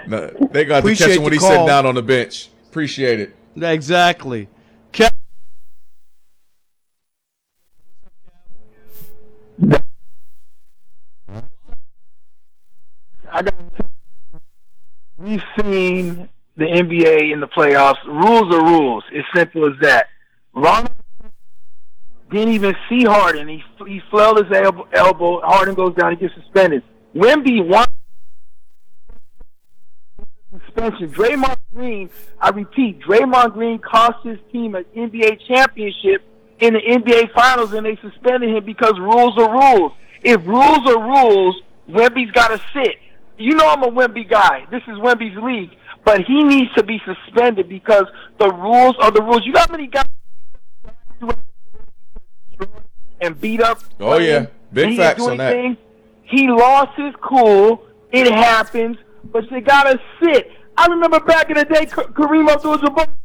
No, they got to Appreciate catch him when the he's sitting call. down on the bench. Appreciate it. Exactly. I got. We've seen the NBA in the playoffs. Rules are rules. It's simple as that. Ronald didn't even see Harden. He flailed his elbow. Harden goes down. He gets suspended. Wemby won suspension. Draymond Green, I repeat, Draymond Green cost his team an NBA championship in the NBA Finals, and they suspended him because rules are rules. If rules are rules, Wemby's got to sit. You know I'm a Wemby guy. This is Wemby's league. But he needs to be suspended because the rules are the rules. You know how many guys and beat up? Oh, yeah. Big facts on that. He lost his cool. It happens. But you got to sit. I remember back in the day, Kareem Abdul-Jabbar